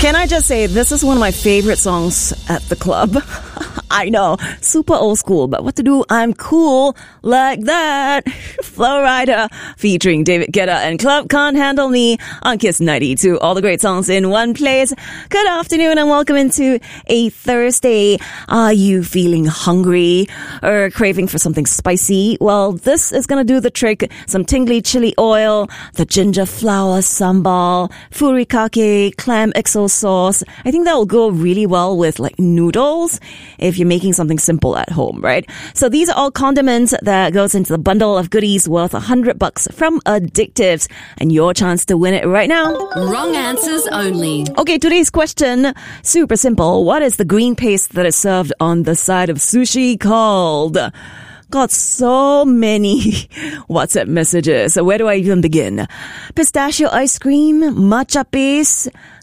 Can I just say, this is one of my favorite songs at the club. I know, super old school, but what to do? I'm cool like that. Flow Rider featuring David Guetta and Club Can't Handle Me on Kiss 92. All the great songs in one place. Good afternoon and welcome into a Thursday. Are you feeling hungry or craving for something spicy? Well, this is going to do the trick. Some tingly chili oil, the ginger flower sambal, furikake, clam XO sauce. I think that will go really well with like noodles if you're making something simple at home, right? So these are all condiments that goes into the bundle of goodies worth $100 from Addictives, and your chance to win it right now. Wrong answers only. Okay, today's question, super simple. What is the green paste that is served on the side of sushi called? Got so many WhatsApp messages. So where do I even begin? Pistachio ice cream, matcha paste,